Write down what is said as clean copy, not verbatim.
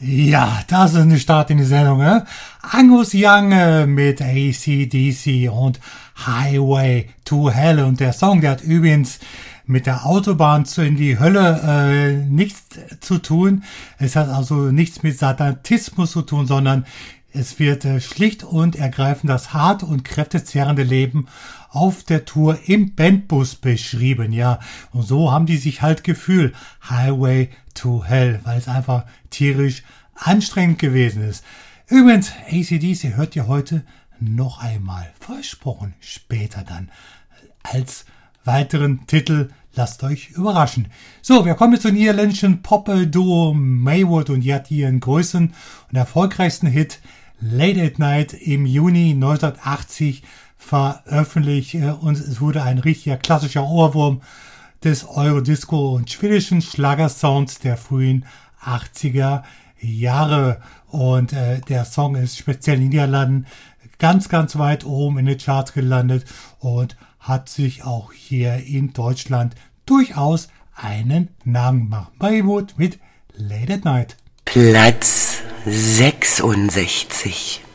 Ja, das ist eine Start in die Sendung, ne? Angus Young mit AC/DC und Highway to Hell. Und der Song, der hat übrigens mit der Autobahn in die Hölle nichts zu tun. Es hat also nichts mit Satanismus zu tun, sondern es wird schlicht und ergreifend das harte und kräftezehrende Leben auf der Tour im Bandbus beschrieben, ja. Und so haben die sich halt gefühlt. Highway to Hell, weil es einfach tierisch anstrengend gewesen ist. Übrigens, AC/DC hört ihr heute noch einmal. Versprochen, später dann. Als weiteren Titel, lasst euch überraschen. So, wir kommen zum niederländischen Pop-Duo Maywood und die hat ihren größten und erfolgreichsten Hit Late at Night im Juni 1980 veröffentlicht und es wurde ein richtiger klassischer Ohrwurm des Eurodisco und schwedischen Schlagersounds der frühen 80er Jahre. Und der Song ist speziell in den Niederlanden ganz, ganz weit oben in den Charts gelandet und hat sich auch hier in Deutschland durchaus einen Namen gemacht. Maywood mit Late at Night. Platz 66.